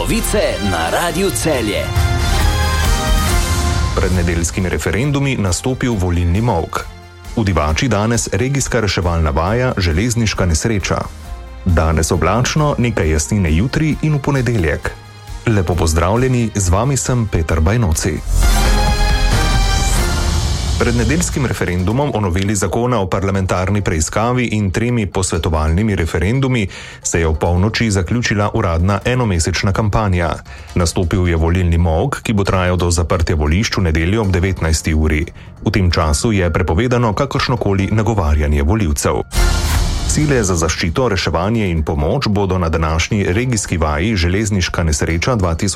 Novice na Radiu Celje. Pred nedeljskimi referendumi nastopil volilni molk. V Divači danes regijska reševalna vaja železniška nesreča. Danes oblačno, nekaj jasnine jutri in v ponedeljek. Lepo pozdravljeni, z vami sem Peter Bajnoci. Pred nedeljskim referendumom o noveli zakona o parlamentarni preiskavi in 3 posvetovalnimi referendumi se je v polnoči zaključila uradna enomesečna kampanja. Nastopil je volilni molk, ki bo trajal do zaprtja volišč v nedeljo ob 19. uri. V tem času je prepovedano kakršnokoli nagovarjanje volivcev. Sile za zaščito, reševanje in pomoč bodo na današnji regijski vaji Železniška nesreča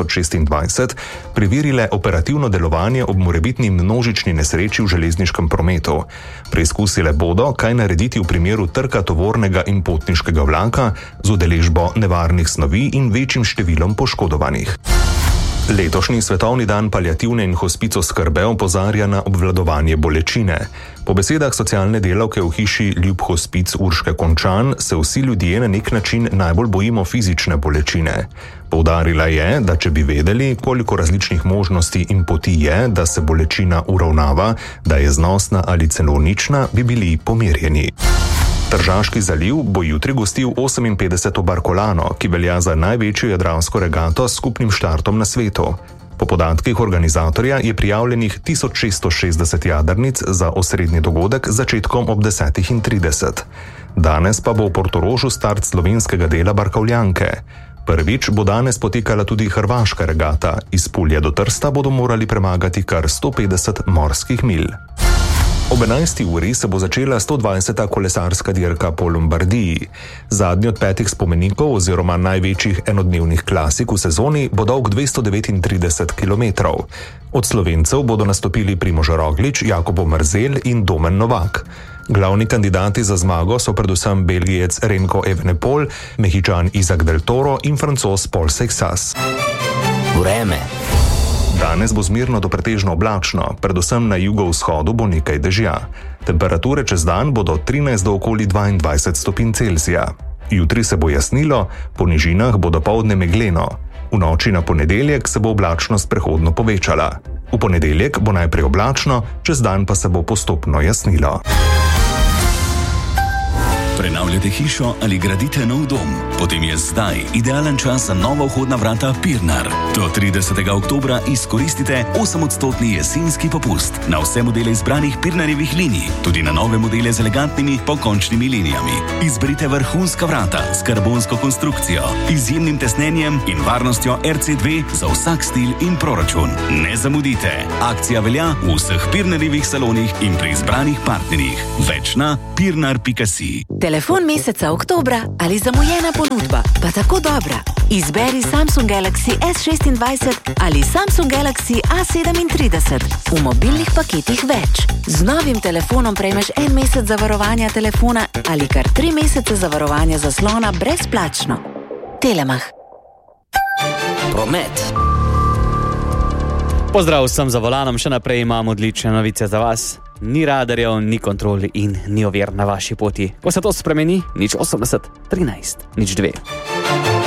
2026 preverile operativno delovanje ob morebitni množični nesreči v železniškem prometu. Preizkusile bodo, kaj narediti v primeru trka tovornega in potniškega vlaka z udeležbo nevarnih snovi in večjim številom poškodovanih. Letošnji svetovni dan paliativne in hospic oskrbe opozarja na obvladovanje bolečine. Po besedah socialne delavke v hiši Ljub hospic Urške Končan se vsi ljudje na nek način najbolj bojimo fizične bolečine. Poudarila je, da če bi vedeli, koliko različnih možnosti in poti je, da se bolečina uravnava, da je znosna ali celo nična, bi bili pomirjeni. Tržaški zaliv bo jutri gostil 58. Barkolano, ki velja za največjo jadransko regato s skupnim štartom na svetu. Po podatkih organizatorja je prijavljenih 1660 jadrnic za osrednji dogodek z začetkom ob 10:30. Danes pa bo v Portorožu start slovenskega dela Barkovljanke. Prvič bo danes potekala tudi hrvaška regata. Iz Pulja do Trsta bodo morali premagati kar 150 morskih milj. Ob 11. uri se bo začela 120. kolesarska dirka po Lombardiji. Zadnji od 5 spomenikov oziroma največjih enodnevnih klasik v sezoni bo dolg 239 km. Od Slovencev bodo nastopili Primož Roglič, Jakob Mrzel in Domen Novak. Glavni kandidati za zmago so predvsem Belgijec Remco Evenepoel, Mehičan Izak del Toro in Francoz Paul Seixas. Vreme. Danes bo zmerno do pretežno oblačno, predvsem na jugovzhodu bo nekaj dežja. Temperature čez dan bodo 13 do okoli 22 stopinj Celzija. Jutri se bo jasnilo, po nižinah bo dopoldne megleno. V noči na ponedeljek se bo oblačnost prehodno povečala. V ponedeljek bo najprej oblačno, čez dan pa se bo postopno jasnilo. Prenavljate hišo ali gradite nov dom? Potem je zdaj idealen čas za nova vhodna vrata Pirnar. Do 30. oktobra izkoristite 8% jesenski popust na vse modele izbranih Pirnarjevih linij, tudi na nove modele z elegantnimi pokončnimi linijami. Izberite vrhunska vrata s karbonsko konstrukcijo, izjemnim tesnenjem in varnostjo RC2 za vsak stil in proračun. Ne zamudite! Akcija velja v vseh Pirnarjevih salonih in pri izbranih partnerjih. Več na pirnar.si. Telefon meseca oktobra ali zamujena ponudba, pa tako dobra. Izberi Samsung Galaxy S26 ali Samsung Galaxy A37 v mobilnih paketih več. Z novim telefonom prejmeš 1 mesec zavarovanja telefona ali kar 3 mesece zavarovanja zaslona brezplačno. Telemach. Promet. Pozdrav vsem za volanom, še naprej imam odlične novice za vas. Ni radarjev, ni kontrol in ni ovir na vaši poti. Ko se to spremeni, 080 13 02.